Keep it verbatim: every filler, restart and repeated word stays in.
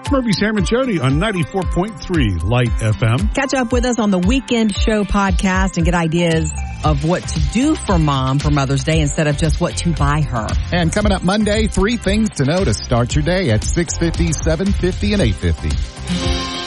It's Murphy, Sam, and Jody on ninety-four point three Light F M. Catch up with us on the Weekend Show podcast and get ideas of what to do for mom for Mother's Day instead of just what to buy her. And coming up Monday, three things to know to start your day at six fifty, seven fifty, and eight fifty.